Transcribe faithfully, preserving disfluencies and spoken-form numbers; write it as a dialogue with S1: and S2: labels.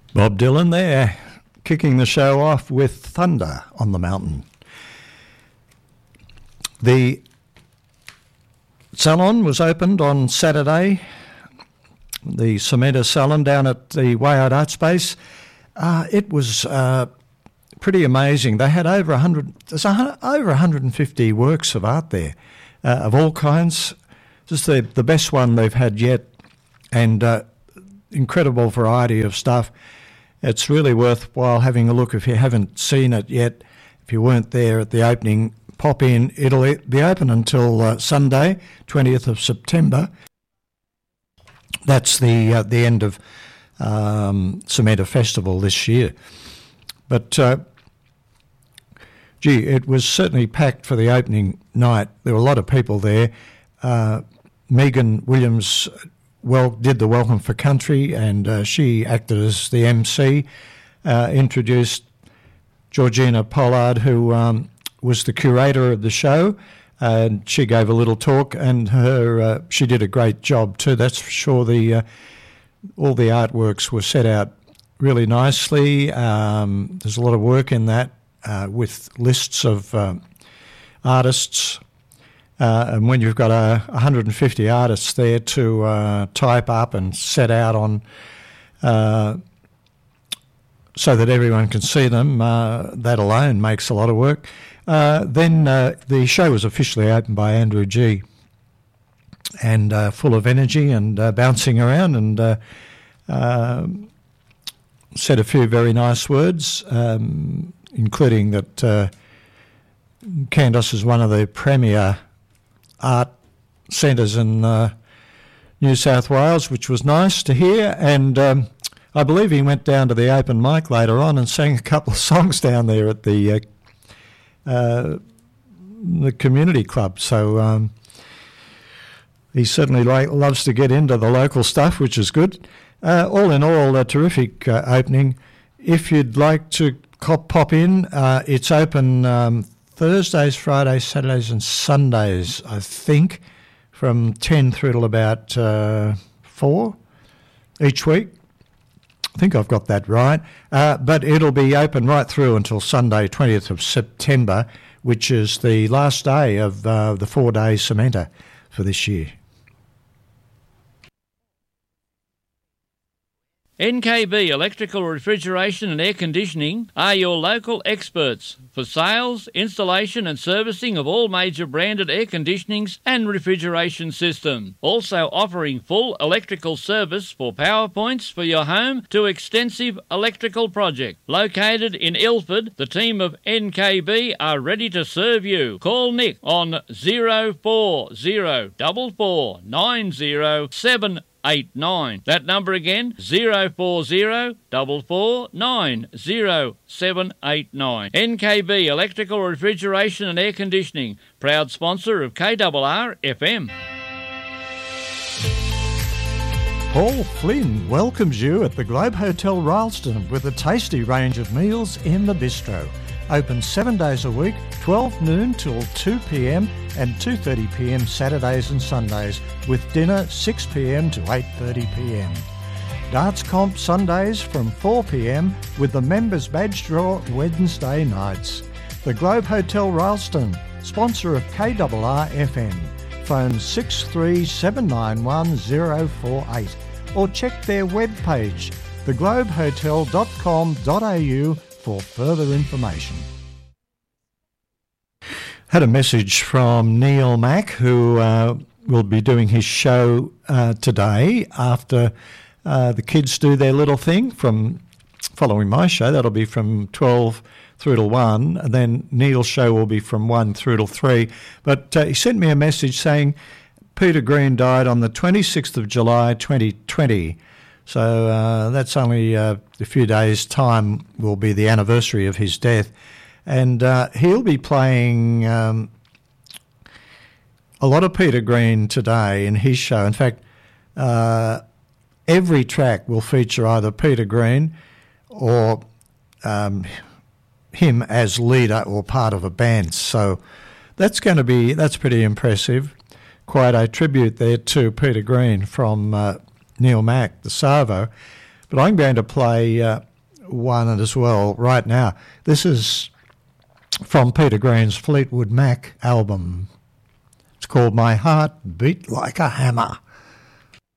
S1: Bob Dylan there, kicking the show off with Thunder on the Mountain. The salon was opened on Saturday, the Cementa salon down at the Wayard Art Space. Uh, it was uh, pretty amazing. They had over one hundred, there's a, over one hundred fifty works of art there, uh, of all kinds. Just the, the best one they've had yet, and uh, incredible variety of stuff. It's really worthwhile having a look if you haven't seen it yet. If you weren't there at the opening, pop in. It'll be open until uh, Sunday, twentieth of September. That's the uh, the end of um, Cementa Festival this year. But, uh, gee, it was certainly packed for the opening night. There were a lot of people there. Uh, Megan Williams well did the Welcome for Country, and uh, she acted as the M C, uh, introduced Georgina Pollard, who um, was the curator of the show, and she gave a little talk, and her uh, she did a great job too, that's for sure. The uh, all the artworks were set out really nicely. Um, there's a lot of work in that uh, with lists of um, artists. Uh, and when you've got uh, one hundred fifty artists there to uh, type up and set out on uh, so that everyone can see them, uh, that alone makes a lot of work. Uh, then uh, the show was officially opened by Andrew G, and uh, full of energy and uh, bouncing around, and uh, uh, said a few very nice words, um, including that uh, Kandos is one of the premier art centres in uh, New South Wales, which was nice to hear. And um, I believe he went down to the open mic later on and sang a couple of songs down there at the uh, uh, the community club. So um, he certainly like, loves to get into the local stuff, which is good. Uh, all in all, a terrific uh, opening. If you'd like to cop, pop in, uh, it's open Um, Thursdays, Fridays, Saturdays and Sundays, I think, from ten through till about uh, four each week. I think I've got that right. Uh, but it'll be open right through until Sunday, twentieth of September, which is the last day of uh, the four-day Cementa for this year.
S2: N K B Electrical Refrigeration and Air Conditioning are your local experts for sales, installation and servicing of all major branded air conditionings and refrigeration systems. Also offering full electrical service for power points for your home to extensive electrical project. Located in Ilford, the team of N K B are ready to serve you. Call Nick on zero four zero four four nine zero seven eight nine. That number again, zero four zero four four nine zero seven eight nine. N K B Electrical Refrigeration and Air Conditioning, proud sponsor of K R R F M.
S1: Paul Flynn welcomes you at the Globe Hotel Rylstone with a tasty range of meals in the bistro. Open seven days a week, twelve noon till two p.m. and two thirty p.m. Saturdays and Sundays, with dinner six p.m. to eight thirty p.m. Darts comp Sundays from four p.m. with the members badge draw Wednesday nights. The Globe Hotel Rylstone, sponsor of K R R F M. Phone six three seven nine one zero four eight or check their webpage, the globe hotel dot com dot a u, for further information. Had a message from Neil Mack, who uh, will be doing his show uh, today after uh, the kids do their little thing from following my show. That'll be from twelve through till one, and then Neil's show will be from one through till three. But uh, he sent me a message saying Peter Green died on the twenty-sixth of July twenty twenty. So uh, that's only uh, a few days' time will be the anniversary of his death. And uh, he'll be playing um, a lot of Peter Green today in his show. In fact, uh, every track will feature either Peter Green or um, him as leader or part of a band. So that's going to be, that's pretty impressive. Quite a tribute there to Peter Green from uh, Neil Mack, the Savo. But I'm going to play uh, one as well right now. This is from Peter Green's Fleetwood Mac album. It's called My Heart Beat Like a Hammer.